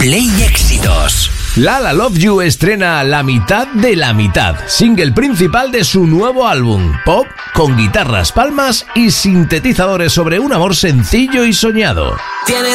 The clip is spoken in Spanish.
Play Éxitos. Lala Love You estrena La mitad de la mitad, single principal de su nuevo álbum, pop con guitarras, palmas y sintetizadores sobre un amor sencillo y soñado. Tienes